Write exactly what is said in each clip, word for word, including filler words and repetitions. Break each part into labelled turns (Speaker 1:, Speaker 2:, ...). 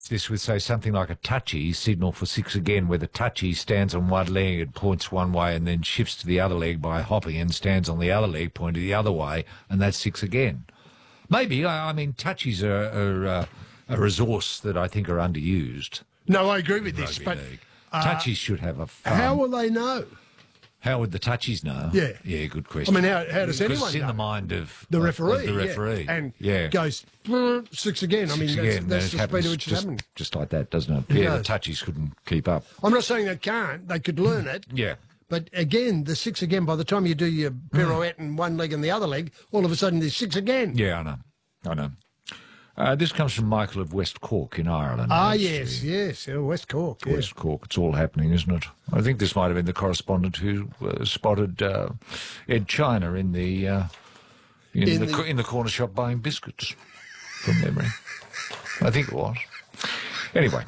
Speaker 1: this would say something like a touchy signal for six again, where the touchy stands on one leg and points one way and then shifts to the other leg by hopping and stands on the other leg pointing the other way, and that's six again. Maybe. I, I mean, touchies are, are uh, a resource that I think are underused.
Speaker 2: No, I agree with this, but
Speaker 1: uh, touchies should have a fun.
Speaker 2: How will they know?
Speaker 1: How would the touchies know?
Speaker 2: Yeah.
Speaker 1: Yeah, good question.
Speaker 2: I mean, how, how does anyone know?
Speaker 1: It's in the mind of
Speaker 2: the referee.
Speaker 1: Of the referee.
Speaker 2: Yeah. And
Speaker 1: yeah.
Speaker 2: goes, six again.
Speaker 1: Six
Speaker 2: I mean,
Speaker 1: again.
Speaker 2: that's, that's the speed at which it's
Speaker 1: just,
Speaker 2: happening.
Speaker 1: Just like that, doesn't it? Yeah, the touchies couldn't keep up.
Speaker 2: I'm not saying they can't. They could learn it.
Speaker 1: Yeah.
Speaker 2: But again, the six again, by the time you do your pirouette and one leg and the other leg, all of a sudden there's six again.
Speaker 1: Yeah, I know. I know. Uh, this comes from Michael of West Cork in Ireland.
Speaker 2: Ah, yes, yes, oh, West Cork. Yeah.
Speaker 1: West Cork, it's all happening, isn't it? I think this might have been the correspondent who uh, spotted uh, Ed China in the uh, in,
Speaker 2: In
Speaker 1: the,
Speaker 2: the-
Speaker 1: in the corner shop buying biscuits, from memory. I think it was. Anyway,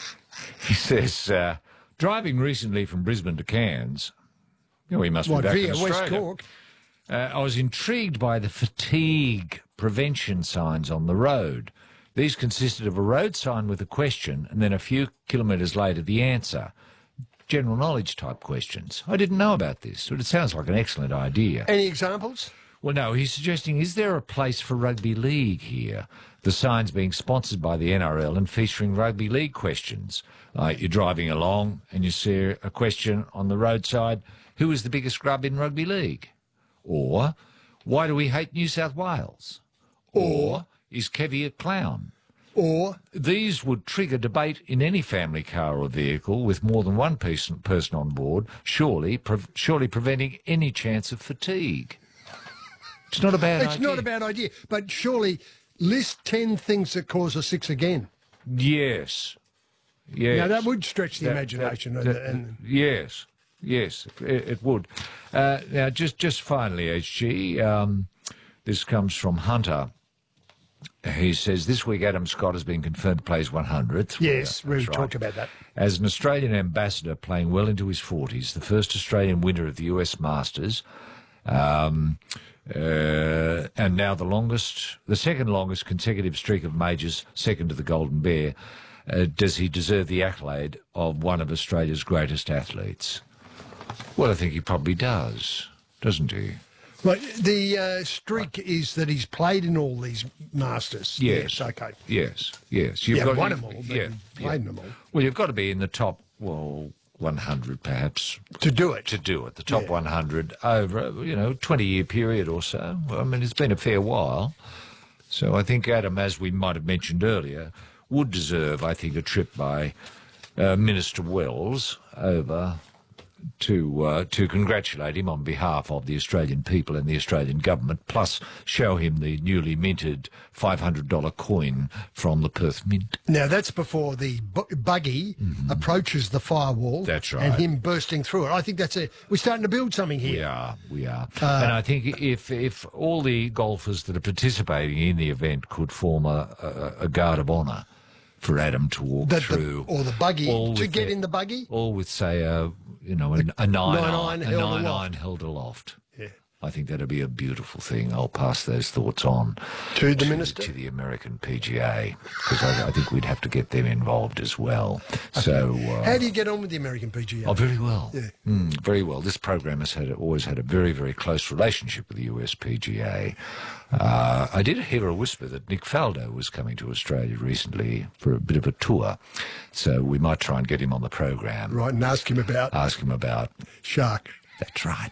Speaker 1: he says, uh, driving recently from Brisbane to Cairns, you know, he must
Speaker 2: What,
Speaker 1: be back
Speaker 2: via
Speaker 1: in
Speaker 2: West
Speaker 1: Australia.
Speaker 2: Cork?
Speaker 1: Uh, I was intrigued by the fatigue prevention signs on the road. These consisted of a road sign with a question and then a few kilometres later the answer. General knowledge type questions. I didn't know about this, but it sounds like an excellent idea.
Speaker 2: Any examples?
Speaker 1: Well, no, he's suggesting, is there a place for rugby league here? The signs being sponsored by the N R L and featuring rugby league questions. Like you're driving along and you see a question on the roadside, who is the biggest grub in rugby league? Or, why do we hate New South Wales? Or, is Kevy a clown?
Speaker 2: Or,
Speaker 1: these would trigger debate in any family car or vehicle with more than one person, person on board, surely, pre- surely preventing any chance of fatigue. It's not a bad
Speaker 2: it's
Speaker 1: idea.
Speaker 2: not a bad idea, but surely list ten things that cause a six again.
Speaker 1: Yes. Yes.
Speaker 2: Now, that would stretch the
Speaker 1: That-
Speaker 2: imagination.
Speaker 1: that-
Speaker 2: and,
Speaker 1: that-
Speaker 2: and
Speaker 1: yes. Yes, it, it would. Uh, now, just, just finally, H G, um, this comes from Hunter. He says, this week Adam Scott has been confirmed to play his one hundredth.
Speaker 2: Yes,
Speaker 1: Well,
Speaker 2: we
Speaker 1: that's
Speaker 2: talked
Speaker 1: right.
Speaker 2: about that.
Speaker 1: As an Australian ambassador playing well into his forties, the first Australian winner of the U S Masters, um, uh, and now the longest, the second longest consecutive streak of majors, second to the Golden Bear, uh, does he deserve the accolade of one of Australia's greatest athletes? Well, I think he probably does, doesn't he?
Speaker 2: But the uh, streak is that he's played in all these Masters.
Speaker 1: Yes.
Speaker 2: okay.
Speaker 1: Yes, yes. You've
Speaker 2: Yeah,
Speaker 1: got,
Speaker 2: won them all, but
Speaker 1: yeah,
Speaker 2: he
Speaker 1: yeah.
Speaker 2: played them all.
Speaker 1: Well, you've got to be in the top, well, one hundred perhaps.
Speaker 2: To do it.
Speaker 1: To do it, the top
Speaker 2: Yeah.
Speaker 1: one hundred over, you know, twenty-year period or so. Well, I mean, it's been a fair while. So I think Adam, as we might have mentioned earlier, would deserve, I think, a trip by uh, Minister Wells over to uh, to congratulate him on behalf of the Australian people and the Australian government, plus show him the newly minted five hundred dollar coin from the Perth Mint.
Speaker 2: Now, that's before the bu- buggy approaches the firewall.
Speaker 1: That's right.
Speaker 2: And him bursting through it. I think that's a... We're starting to build something here.
Speaker 1: We are, we are.
Speaker 2: Uh,
Speaker 1: and I think if if all the golfers that are participating in the event could form a, a, a guard of honour for Adam to walk
Speaker 2: That the-
Speaker 1: through.
Speaker 2: or the buggy,
Speaker 1: all
Speaker 2: to
Speaker 1: with
Speaker 2: get
Speaker 1: their-
Speaker 2: in the buggy?
Speaker 1: All with, say, a, you know, a, a nine,
Speaker 2: nine
Speaker 1: iron,
Speaker 2: iron
Speaker 1: a
Speaker 2: held
Speaker 1: nine
Speaker 2: aloft.
Speaker 1: iron held aloft.
Speaker 2: Yeah.
Speaker 1: I think that'd be a beautiful thing. I'll pass those thoughts on
Speaker 2: To the minister?
Speaker 1: to the American P G A, because I, I think we'd have to get them involved as well. So, uh,
Speaker 2: How do you get on with the American P G A?
Speaker 1: oh, very well.
Speaker 2: Yeah.
Speaker 1: Mm, very well. This program has had always had a very, very close relationship with the U S P G A. Uh, I did hear a whisper that Nick Faldo was coming to Australia recently for a bit of a tour, so we might try and get him on the program.
Speaker 2: Right, and ask him about
Speaker 1: Ask him about.
Speaker 2: Shark.
Speaker 1: That's right.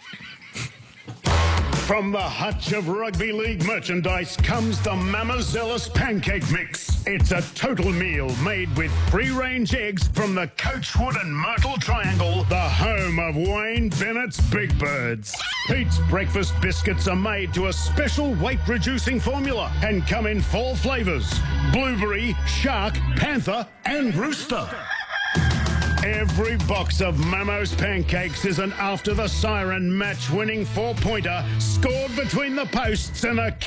Speaker 3: From the hutch of rugby league merchandise comes the Mama Zealous Pancake Mix. It's a total meal made with free-range eggs from the Coachwood and Myrtle Triangle, the home of Wayne Bennett's Big Birds. Pete's breakfast biscuits are made to a special weight-reducing formula and come in four flavours: blueberry, shark, panther and rooster. Every box of Mamo's pancakes is an after the siren match-winning four-pointer scored between the posts and a